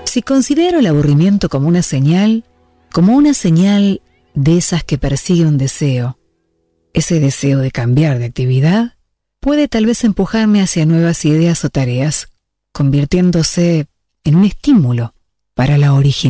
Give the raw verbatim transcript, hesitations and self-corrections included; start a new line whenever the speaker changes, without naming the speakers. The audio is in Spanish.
Si considero el aburrimiento como una señal, como una señal de esas que persigue un deseo, ese deseo de cambiar de actividad puede tal vez empujarme hacia nuevas ideas o tareas, convirtiéndose en un estímulo para la originalidad.